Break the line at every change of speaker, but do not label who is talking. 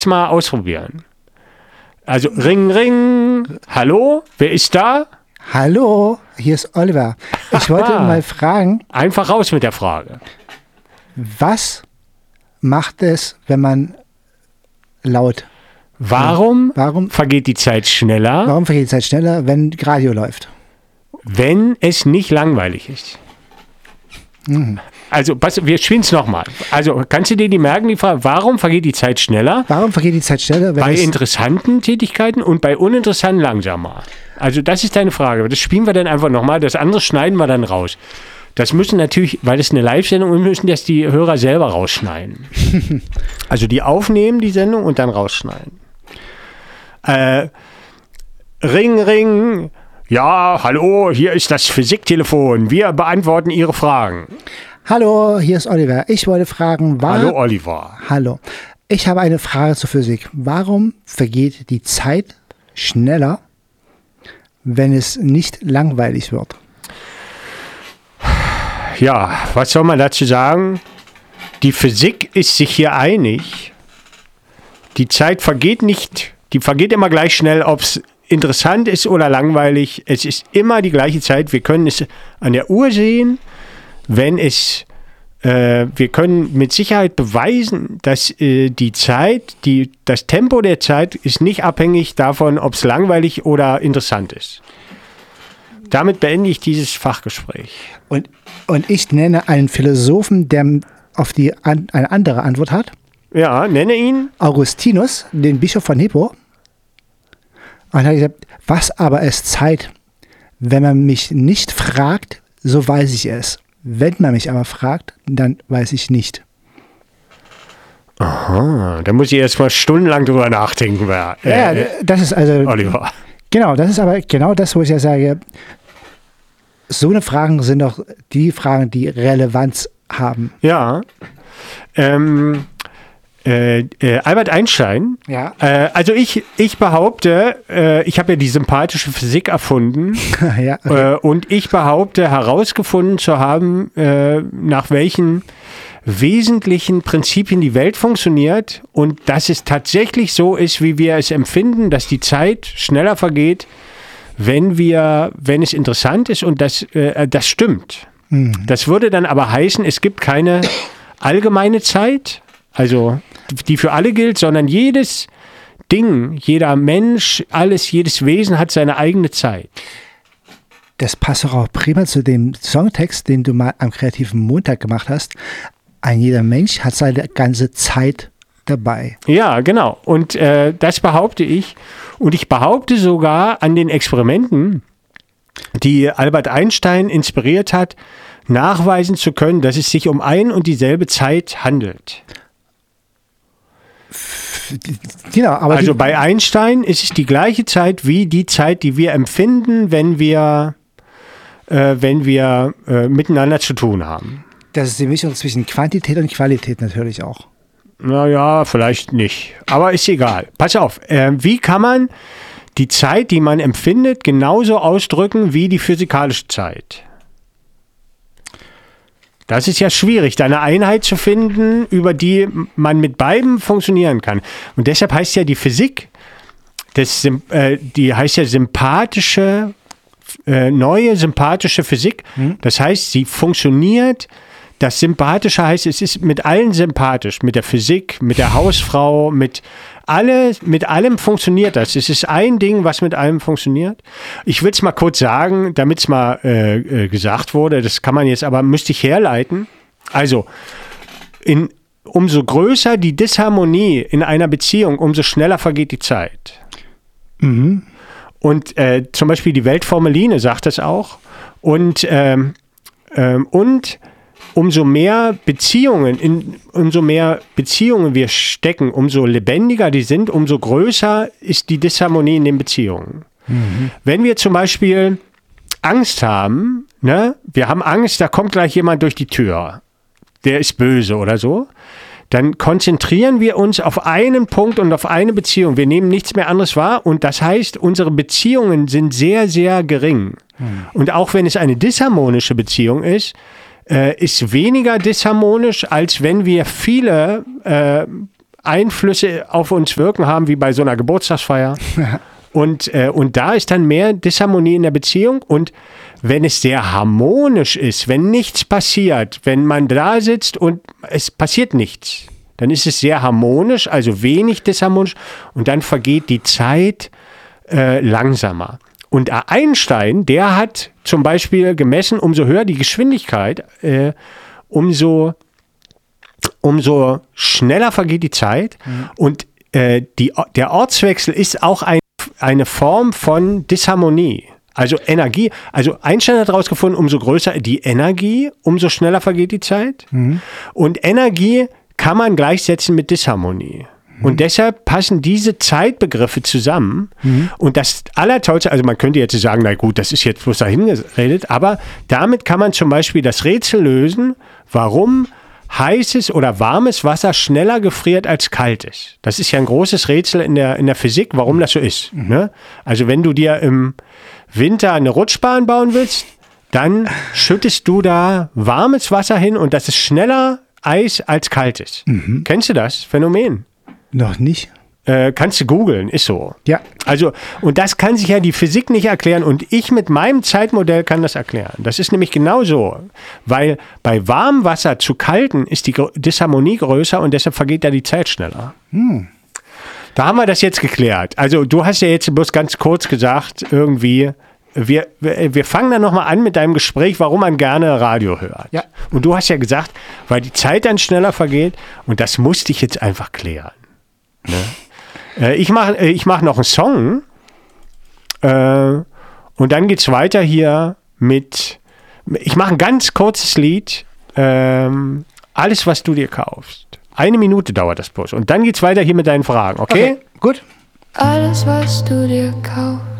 mal ausprobieren. Also Ring, Ring, hallo, wer ist da?
Hallo, hier ist Oliver. Ich wollte mal fragen.
Einfach raus mit der Frage.
Was macht es, wenn man laut?
Warum vergeht die Zeit schneller?
Warum vergeht die Zeit schneller, wenn Radio läuft?
Wenn es nicht langweilig ist. Also, wir spielen es nochmal. Also, kannst du dir die merken, die Frage, warum vergeht die Zeit schneller?
Warum vergeht die Zeit schneller?
Bei interessanten Tätigkeiten und bei uninteressanten langsamer. Also, das ist deine Frage. Das spielen wir dann einfach nochmal. Das andere schneiden wir dann raus. Das müssen natürlich, weil es eine Live-Sendung ist, müssen das die Hörer selber rausschneiden. Also, die aufnehmen, die Sendung, und dann rausschneiden. Ring, Ring. Ja, hallo, hier ist das Physiktelefon. Wir beantworten Ihre Fragen.
Hallo, hier ist Oliver. Ich wollte fragen,
Hallo, Oliver.
Hallo. Ich habe eine Frage zur Physik. Warum vergeht die Zeit schneller, wenn es nicht langweilig wird?
Ja, was soll man dazu sagen? Die Physik ist sich hier einig. Die Zeit vergeht nicht, die vergeht immer gleich schnell, ob es interessant ist oder langweilig. Es ist immer die gleiche Zeit. Wir können es an der Uhr sehen, wir können mit Sicherheit beweisen, dass die Zeit, das Tempo der Zeit ist nicht abhängig davon, ob es langweilig oder interessant ist. Damit beende ich dieses Fachgespräch.
Und ich nenne einen Philosophen, der auf eine andere Antwort hat.
Ja, nenne ihn.
Augustinus, den Bischof von Hippo. Und er hat gesagt, was aber ist Zeit? Wenn man mich nicht fragt, so weiß ich es. Wenn man mich aber fragt, dann weiß ich nicht.
Aha, da muss ich erst mal stundenlang drüber nachdenken.
Das ist also...
Oliver.
Genau, das ist aber genau das, wo ich ja sage, so eine Fragen sind doch die Fragen, die Relevanz haben.
Ja, Albert Einstein,
ja.
Also ich behaupte, ich habe ja die sympathische Physik erfunden,
ja, okay.
Und ich behaupte herausgefunden zu haben, nach welchen wesentlichen Prinzipien die Welt funktioniert und dass es tatsächlich so ist, wie wir es empfinden, dass die Zeit schneller vergeht, wenn es interessant ist, und das stimmt. Das würde dann aber heißen, es gibt keine allgemeine Zeit, also die für alle gilt, sondern jedes Ding, jeder Mensch, jedes Wesen hat seine eigene Zeit.
Das passt auch prima zu dem Songtext, den du mal am Kreativen Montag gemacht hast. Jeder Mensch hat seine ganze Zeit dabei. Ja,
genau. Und das behaupte ich. Und ich behaupte sogar an den Experimenten, die Albert Einstein inspiriert hat, nachweisen zu können, dass es sich um ein und dieselbe Zeit handelt.
Genau, aber
also bei Einstein ist es die gleiche Zeit wie die Zeit, die wir empfinden, wenn wir miteinander zu tun haben.
Das ist die Mischung zwischen Quantität und Qualität natürlich auch.
Naja, vielleicht nicht. Aber ist egal. Pass auf, wie kann man die Zeit, die man empfindet, genauso ausdrücken wie die physikalische Zeit? Das ist ja schwierig, da eine Einheit zu finden, über man mit beiden funktionieren kann. Und deshalb heißt ja die Physik, die heißt ja neue sympathische Physik. Das heißt, sie funktioniert. Das Sympathische heißt, es ist mit allen sympathisch, mit der Physik, mit der Hausfrau, mit allem funktioniert das. Es ist ein Ding, was mit allem funktioniert. Ich will es mal kurz sagen, damit es mal gesagt wurde, das kann man jetzt aber, müsste ich herleiten. Also, umso größer die Disharmonie in einer Beziehung, umso schneller vergeht die Zeit.
Mhm.
Und zum Beispiel die Weltformeline sagt das auch. Und umso mehr Beziehungen wir stecken, umso lebendiger die sind, umso größer ist die Disharmonie in den Beziehungen. Mhm. Wenn wir zum Beispiel Angst haben, ne, wir haben Angst, da kommt gleich jemand durch die Tür, der ist böse oder so, dann konzentrieren wir uns auf einen Punkt und auf eine Beziehung. Wir nehmen nichts mehr anderes wahr und das heißt, unsere Beziehungen sind sehr, sehr gering. Mhm. Und auch wenn es eine disharmonische Beziehung ist weniger disharmonisch, als wenn wir viele Einflüsse auf uns wirken haben, wie bei so einer Geburtstagsfeier. Und da ist dann mehr Disharmonie in der Beziehung. Und wenn es sehr harmonisch ist, wenn nichts passiert, wenn man da sitzt und es passiert nichts, dann ist es sehr harmonisch, also wenig disharmonisch. Und dann vergeht die Zeit langsamer. Und Einstein, der hat zum Beispiel gemessen, umso höher die Geschwindigkeit, umso schneller vergeht die Zeit. Und der Ortswechsel ist auch eine Form von Disharmonie. Also Energie. Also Einstein hat herausgefunden, umso größer die Energie, umso schneller vergeht die Zeit. Und Energie kann man gleichsetzen mit Disharmonie. Und deshalb passen diese Zeitbegriffe zusammen. Und das Allertollste, also man könnte jetzt sagen, na gut, das ist jetzt bloß dahin geredet, aber damit kann man zum Beispiel das Rätsel lösen, warum heißes oder warmes Wasser schneller gefriert als kaltes. Das ist ja ein großes Rätsel in der Physik, warum das so ist. Ne? Also wenn du dir im Winter eine Rutschbahn bauen willst, dann schüttest du da warmes Wasser hin und das ist schneller Eis als kaltes. Kennst du das Phänomen?
Noch nicht.
Kannst du googeln, ist so.
Ja.
Also, und das kann sich ja die Physik nicht erklären und ich mit meinem Zeitmodell kann das erklären. Das ist nämlich genau so, weil bei warmem Wasser zu kalten ist die Disharmonie größer und deshalb vergeht da die Zeit schneller. Da haben wir das jetzt geklärt. Also, du hast ja jetzt bloß ganz kurz gesagt, irgendwie, wir fangen dann nochmal an mit deinem Gespräch, warum man gerne Radio hört.
Ja.
Und du hast ja gesagt, weil die Zeit dann schneller vergeht und das musste ich jetzt einfach klären. Ne? Ich mach noch einen Song und dann geht's weiter hier mit, ich mache ein ganz kurzes Lied, alles, was du dir kaufst. 1 Minute dauert das bloß und dann geht's weiter hier mit deinen Fragen, okay?
Gut.
Alles, was du dir kaufst.